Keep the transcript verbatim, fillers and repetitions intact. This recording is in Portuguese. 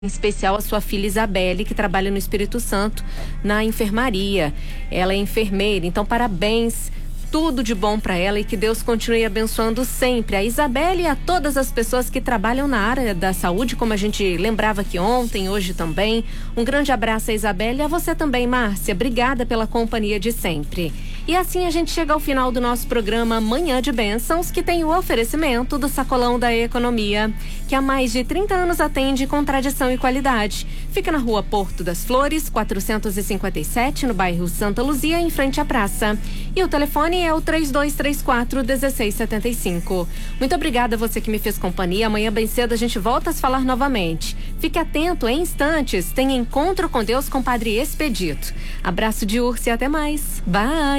Em especial a sua filha Isabelle, que trabalha no Espírito Santo, na enfermaria. Ela é enfermeira, então parabéns, tudo de bom para ela e que Deus continue abençoando sempre a Isabelle e a todas as pessoas que trabalham na área da saúde, como a gente lembrava aqui ontem, hoje também. Um grande abraço a Isabelle e a você também, Márcia. Obrigada pela companhia de sempre. E assim a gente chega ao final do nosso programa Manhã de Bênçãos, que tem o oferecimento do Sacolão da Economia, que há mais de trinta anos atende com tradição e qualidade. Fica na rua Porto das Flores, quatrocentos e cinquenta e sete, no bairro Santa Luzia, em frente à praça. E o telefone é o três dois três quatro, um seis sete cinco. Muito obrigada a você que me fez companhia. Amanhã bem cedo a gente volta a se falar novamente. Fique atento, em instantes tem Encontro com Deus com Padre Expedito. Abraço de Urso e até mais. Bye!